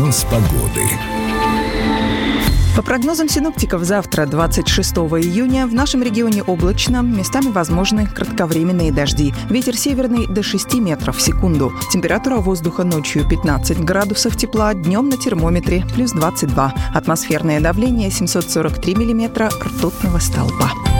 Прогноз погоды. По прогнозам синоптиков, завтра, 26 июня, в нашем регионе облачно, местами возможны кратковременные дожди. Ветер северный до 6 метров в секунду. Температура воздуха ночью 15 градусов тепла, днем на термометре плюс 22. Атмосферное давление 743 миллиметра ртутного столба.